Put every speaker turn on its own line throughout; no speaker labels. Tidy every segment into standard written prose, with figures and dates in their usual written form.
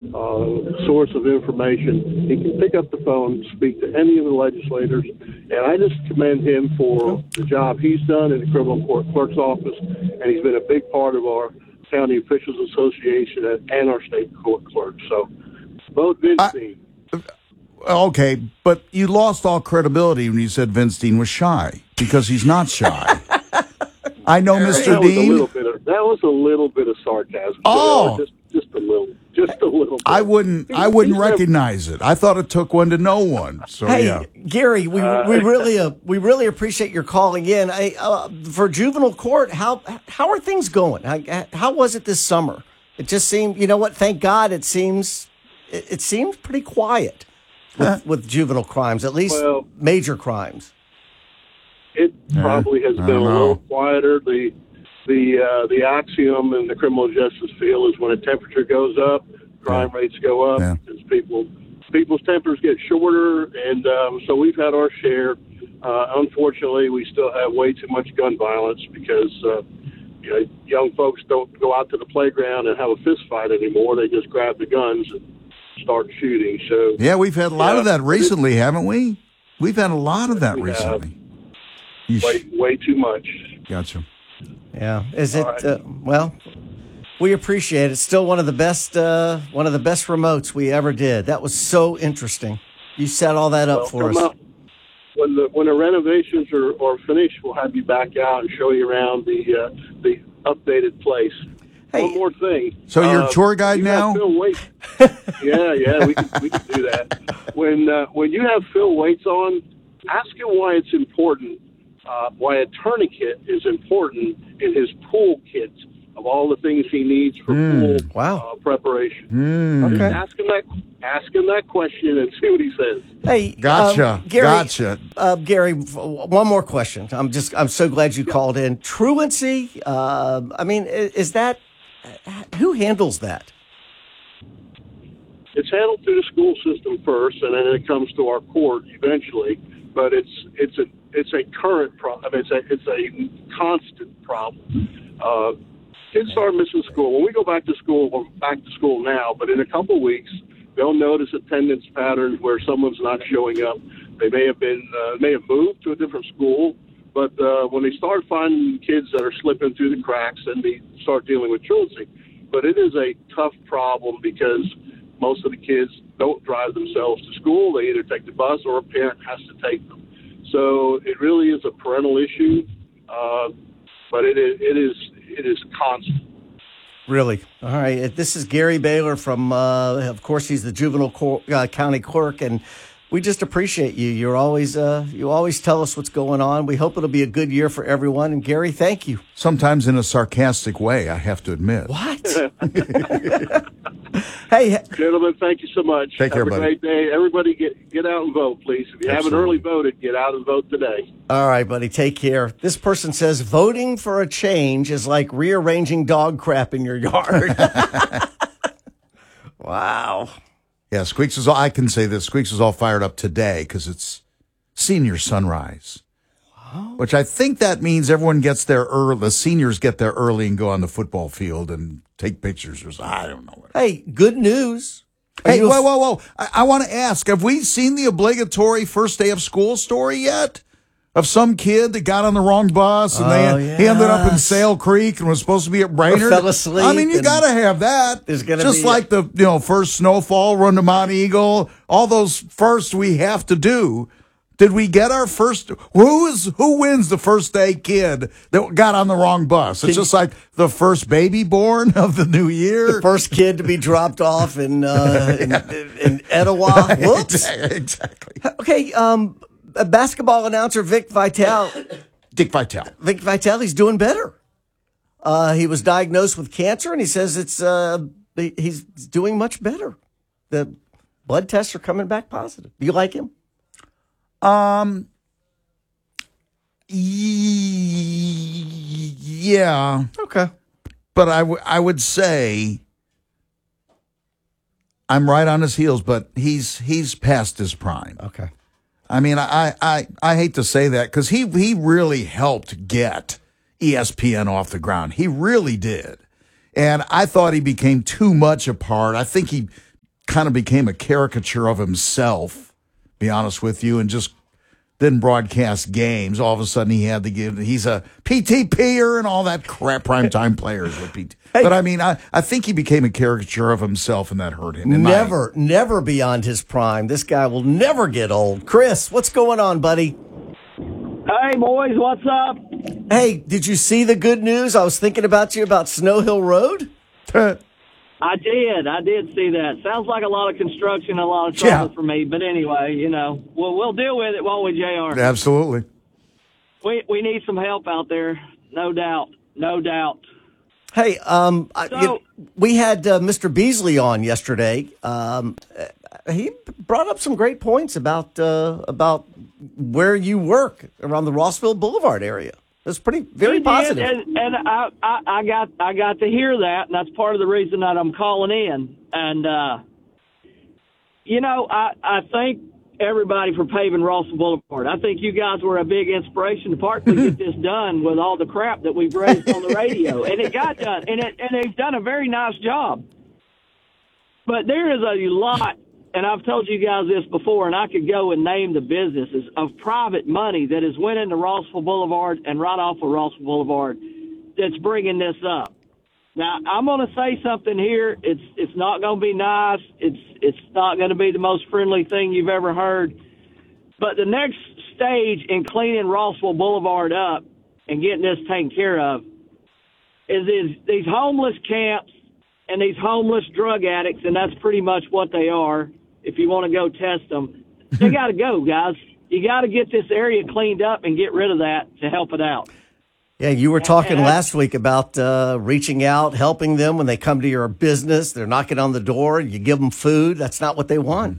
source of information. He can pick up the phone, speak to any of the legislators, and I just commend him for the job he's done in the criminal court clerk's office, and he's been a big part of our County Officials Association and our state court clerk. So, vote Vince Dean.
Okay, but you lost all credibility when you said Vince Dean was shy, because he's not shy. I know, Mr. Dean.
That was a little bit of sarcasm.
Oh,
just a little bit.
I wouldn't recognize it. I thought it took one to know one. So
hey,
yeah.
Gary, we really appreciate your calling in. For juvenile court, how are things going? How was it this summer? It just seemed, you know what? Thank God, it seems pretty quiet with juvenile crimes, at least major crimes.
It probably has been a little quieter. The axiom in the criminal justice field is when a temperature goes up, crime rates go up because people's tempers get shorter, and so we've had our share. Unfortunately, we still have way too much gun violence because young folks don't go out to the playground and have a fist fight anymore. They just grab the guns and start shooting. So
yeah, we've had a lot of that recently, haven't we? We've had a lot of that recently.
Way too much.
Gotcha.
Yeah. Is it? Well, we appreciate it. It's still one of the best remotes we ever did. That was so interesting. You set all that up for us.
When the renovations are finished, we'll have you back out and show you around the updated place. Hey, one more thing.
So you're a tour guide now?
Yeah, we can do that. When you have Phil Waits on, ask him why it's important. Why a tourniquet is important in his pool kit of all the things he needs for pool preparation.
Okay.
Ask him that question and see what he says.
Hey,
Gary,
Gary, one more question. I'm so glad you called in. Truancy. Is that who handles that?
It's handled through the school system first, and then it comes to our court eventually. But it's a current problem. It's a constant problem. Kids start missing school. When we go back to school, we're back to school now. But in a couple of weeks, they'll notice attendance patterns where someone's not showing up. They may have moved to a different school. But when they start finding kids that are slipping through the cracks, then they start dealing with truancy. But it is a tough problem because most of the kids don't drive themselves to school. They either take the bus or a parent has to take them. So it really is a parental issue, but it is constant.
Really? All right. This is Gary Baylor from, of course, he's the juvenile county clerk, and we just appreciate you. You always tell us what's going on. We hope it'll be a good year for everyone. And Gary, thank you.
Sometimes in a sarcastic way, I have to admit.
What? Hey,
gentlemen, thank you so much.
Take care, buddy.
Have a great day. Everybody get out and vote, please. If you haven't early voted, get out and vote today.
All right, buddy. Take care. This person says voting for a change is like rearranging dog crap in your yard. Wow.
Yeah, Squeaks is all, I can say this. Squeaks is all fired up today because it's senior sunrise. Wow. Which I think that means everyone gets there early. The seniors get there early and go on the football field and take pictures or something. I don't know.
Hey, good news.
Hey, whoa. I want to ask, have we seen the obligatory first day of school story yet? Of some kid that got on the wrong bus and he ended up in Sale Creek and was supposed to be at Brainerd.
Or fell asleep.
I mean, you got to have that.
There's gonna
just
be
like the first snowfall, run to Mount Eagle, all those firsts we have to do. Did we get our first? Who wins the first day kid that got on the wrong bus? It's just like the first baby born of the new year,
the first kid to be dropped off in Etowah. Whoops.
Exactly.
Okay. Basketball announcer Dick Vitale.
Vic Vitale,
he's doing better. He was diagnosed with cancer, and he says he's doing much better. The blood tests are coming back positive. Do you like him?
Yeah.
Okay.
But I would say I'm right on his heels, but he's past his prime.
Okay.
I mean, I hate to say that because he really helped get ESPN off the ground. He really did. And I thought he became too much a part. I think he kind of became a caricature of himself, be honest with you, and just didn't broadcast games. All of a sudden he had to give, he's a PTPer and all that crap, primetime players with PT. Hey, but I mean, I think he became a caricature of himself, and that hurt him.
Never beyond his prime. This guy will never get old. Chris, what's going on, buddy?
Hey, boys, what's up?
Hey, did you see the good news? I was thinking about you about Snow Hill Road.
I did see that. Sounds like a lot of construction, a lot of trouble for me. But anyway, we'll deal with it, won't we, JR?
Absolutely.
We need some help out there, no doubt.
Hey, we had Mr. Beasley on yesterday. He brought up some great points about where you work around the Rossville Boulevard area. It's very positive.
And I got to hear that, and that's part of the reason that I'm calling in. And I thank everybody for paving Rossville Boulevard. I think you guys were a big inspiration to partly get this done with all the crap that we've raised on the radio, and it got done, and they've done a very nice job. But there is a lot. And I've told you guys this before, and I could go and name the businesses of private money that has went into Rossville Boulevard and right off of Rossville Boulevard that's bringing this up. Now, I'm going to say something here. It's not going to be nice. It's not going to be the most friendly thing you've ever heard. But the next stage in cleaning Rossville Boulevard up and getting this taken care of is these homeless camps and these homeless drug addicts, and that's pretty much what they are. If you want to go test them, they got to go, guys. You got to get this area cleaned up and get rid of that to help it out.
Yeah, you were talking last week about reaching out, helping them when they come to your business. They're knocking on the door. You give them food. That's not what they want.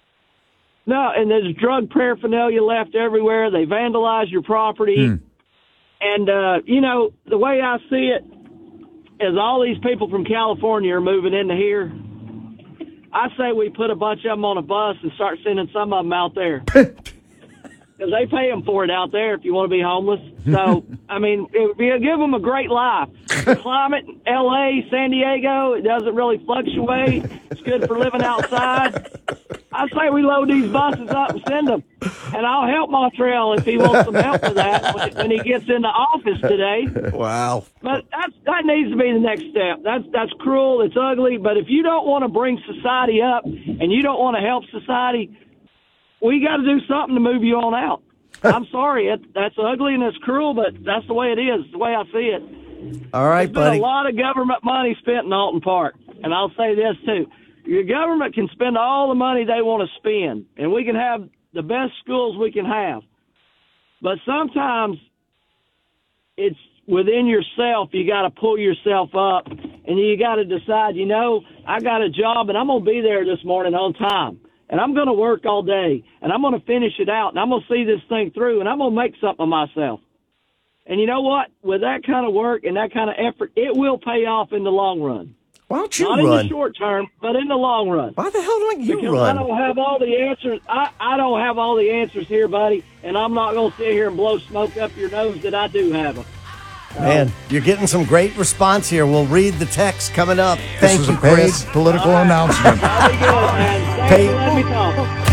No, and there's drug paraphernalia left everywhere. They vandalize your property. And, the way I see it is all these people from California are moving into here. I say we put a bunch of them on a bus and start sending some of them out there. Because they pay them for it out there if you want to be homeless. So, I mean, it give them a great life. The climate, L.A., San Diego, it doesn't really fluctuate. It's good for living outside. I say we load these buses up and send them. And I'll help Montreal if he wants some help with that when he gets into office today.
Wow.
But that needs to be the next step. That's cruel. It's ugly. But if you don't want to bring society up and you don't want to help society, we got to do something to move you on out. I'm sorry. That's ugly and it's cruel, but that's the way it is. It's the way I see it.
All right,
There's
buddy.
been a lot of government money spent in Alton Park. And I'll say this, too. Your government can spend all the money they want to spend, and we can have the best schools we can have. But sometimes it's within yourself. You got to pull yourself up, and you got to decide, I got a job, and I'm going to be there this morning on time. And I'm going to work all day, and I'm going to finish it out, and I'm going to see this thing through, and I'm going to make something of myself. And you know what? With that kind of work and that kind of effort, it will pay off in the long run.
Why don't you
Not
run?
in the short term, but in the long run.
Why the hell don't you
because
run?
I don't have all the answers. I don't have all the answers here, buddy, and I'm not going to sit here and blow smoke up your nose that I do have them.
Man, you're getting some great response here. We'll read the text coming up. Thank
This is
you,
a paid
Chris.
political announcement.
I'll be good, man. Thanks for letting me talk.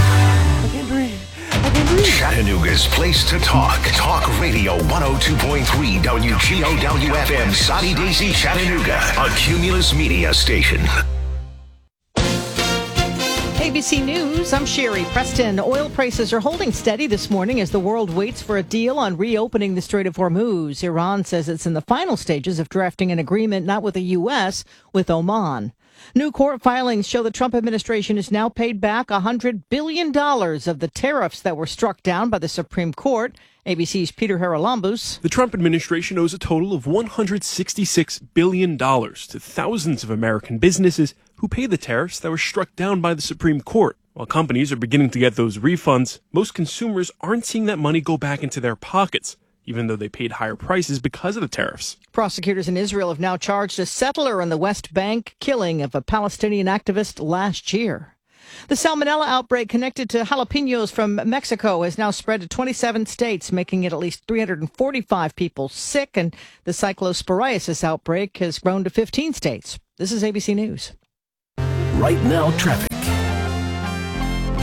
Chattanooga's place to talk. Talk Radio 102.3 WGOW FM, Soddy Daisy, Chattanooga, a Cumulus Media station.
ABC News, I'm Sherry Preston. Oil prices are holding steady this morning as the world waits for a deal on reopening the Strait of Hormuz. Iran says it's in the final stages of drafting an agreement, not with the U.S., with Oman. New court filings show the Trump administration has now paid back $100 billion of the tariffs that were struck down by the Supreme Court. ABC's Peter Haralambous.
The Trump administration owes a total of $166 billion to thousands of American businesses who paid the tariffs that were struck down by the Supreme Court. While companies are beginning to get those refunds, most consumers aren't seeing that money go back into their pockets, even though they paid higher prices because of the tariffs.
Prosecutors in Israel have now charged a settler in the West Bank killing of a Palestinian activist last year. The salmonella outbreak connected to jalapenos from Mexico has now spread to 27 states, making it at least 345 people sick, and the cyclosporiasis outbreak has grown to 15 states. This is ABC News.
Right now, traffic.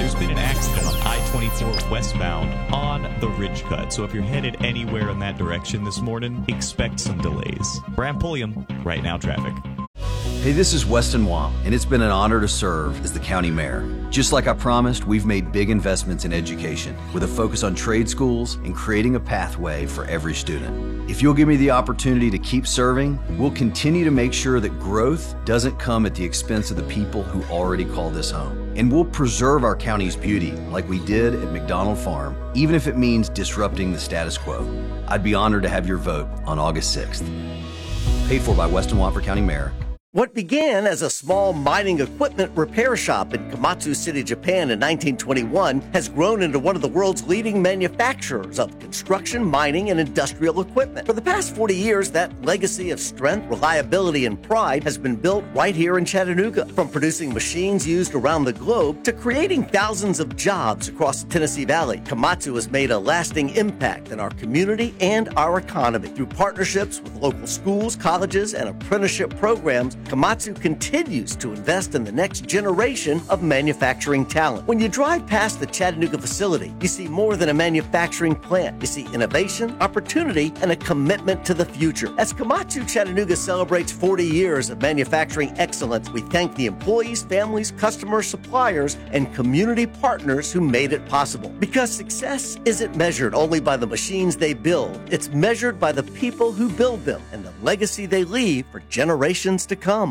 There's been an accident on I-24 westbound on the Ridge Cut. So if you're headed anywhere in that direction this morning, expect some delays. Bram Pulliam, Right Now Traffic.
Hey, this is Weston Wong, and it's been an honor to serve as the county mayor. Just like I promised, we've made big investments in education with a focus on trade schools and creating a pathway for every student. If you'll give me the opportunity to keep serving, we'll continue to make sure that growth doesn't come at the expense of the people who already call this home. And we'll preserve our county's beauty like we did at McDonald Farm, even if it means disrupting the status quo. I'd be honored to have your vote on August 6th. Paid for by Weston Wong for County Mayor.
What began as a small mining equipment repair shop in Komatsu City, Japan in 1921 has grown into one of the world's leading manufacturers of construction, mining, and industrial equipment. For the past 40 years, that legacy of strength, reliability, and pride has been built right here in Chattanooga. From producing machines used around the globe to creating thousands of jobs across the Tennessee Valley, Komatsu has made a lasting impact in our community and our economy. Through partnerships with local schools, colleges, and apprenticeship programs, Komatsu continues to invest in the next generation of manufacturing talent. When you drive past the Chattanooga facility, you see more than a manufacturing plant. You see innovation, opportunity, and a commitment to the future. As Komatsu Chattanooga celebrates 40 years of manufacturing excellence, we thank the employees, families, customers, suppliers, and community partners who made it possible. Because success isn't measured only by the machines they build, it's measured by the people who build them and the legacy they leave for generations to come.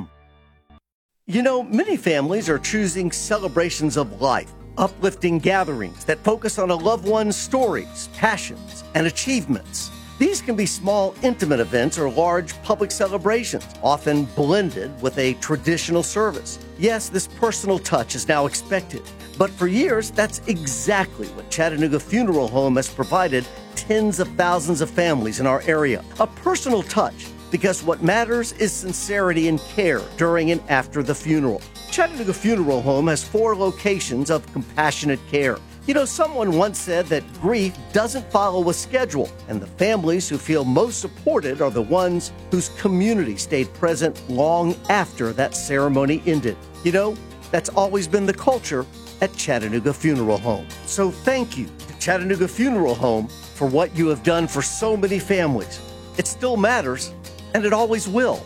You know, many families are choosing celebrations of life, uplifting gatherings that focus on a loved one's stories, passions, and achievements. These can be small, intimate events or large public celebrations, often blended with a traditional service. Yes, this personal touch is now expected, but for years, that's exactly what Chattanooga Funeral Home has provided tens of thousands of families in our area. A personal touch, because what matters is sincerity and care during and after the funeral. Chattanooga Funeral Home has 4 locations of compassionate care. You know, someone once said that grief doesn't follow a schedule, and the families who feel most supported are the ones whose community stayed present long after that ceremony ended. You know, that's always been the culture at Chattanooga Funeral Home. So thank you to Chattanooga Funeral Home for what you have done for so many families. It still matters, and it always will.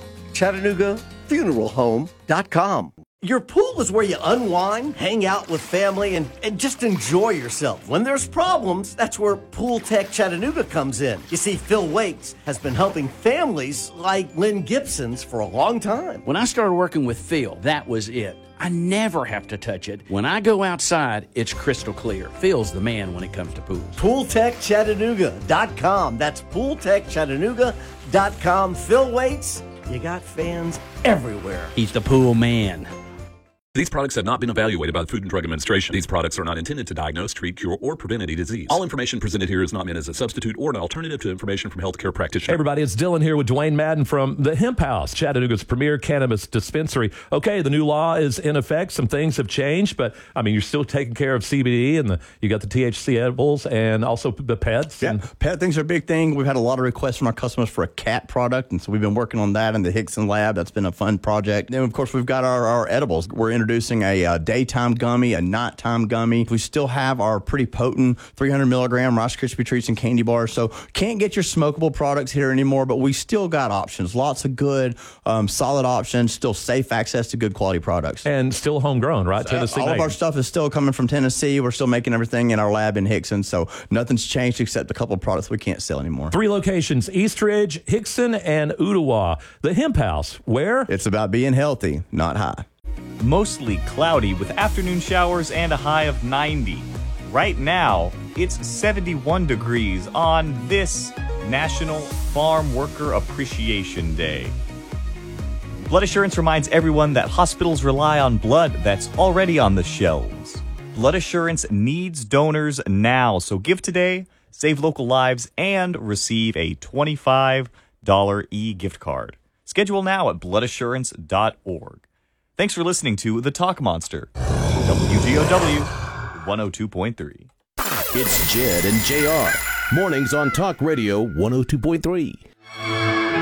ChattanoogaFuneralHome.com. Your pool is where you unwind, hang out with family, and just enjoy yourself. When there's problems, that's where Pool Tech Chattanooga comes in. You see, Phil Wakes has been helping families like Lynn Gibson's for a long time.
When I started working with Phil, that was it. I never have to touch it. When I go outside, it's crystal clear. Phil's the man when it comes to pools.
PoolTechChattanooga.com. That's PoolTechChattanooga.com. Phil Waits, you got fans everywhere.
He's the pool man.
These products have not been evaluated by the Food and Drug Administration. These products are not intended to diagnose, treat, cure, or prevent any disease. All information presented here is not meant as a substitute or an alternative to information from healthcare practitioners.
Hey everybody, it's Dylan here with Dwayne Madden from the Hemp House, Chattanooga's premier cannabis dispensary. Okay, the new law is in effect. Some things have changed, but I mean, you're still taking care of CBD and you got the THC edibles and also the pets.
Yeah, pet things are a big thing. We've had a lot of requests from our customers for a cat product, and so we've been working on that in the Hickson lab. That's been a fun project. Then, of course, we've got our edibles. We're introducing a daytime gummy, a nighttime gummy. We still have our pretty potent 300 milligram Rice Krispie treats and candy bars. So can't get your smokable products here anymore, but we still got options. Lots of good, solid options, still safe access to good quality products.
And still homegrown, right? Tennessee
all of our stuff is still coming from Tennessee. We're still making everything in our lab in Hickson. So nothing's changed except a couple of products we can't sell anymore.
3 locations, Eastridge, Hickson, and Ooltewah. The Hemp House, where?
It's about being healthy, not high.
Mostly cloudy with afternoon showers and a high of 90. Right now, it's 71 degrees on this National Farm Worker Appreciation Day. Blood Assurance reminds everyone that hospitals rely on blood that's already on the shelves. Blood Assurance needs donors now, so give today, save local lives, and receive a $25 e-gift card. Schedule now at bloodassurance.org. Thanks for listening to The Talk Monster, WGOW 102.3.
It's Jed and JR. Mornings on Talk Radio 102.3.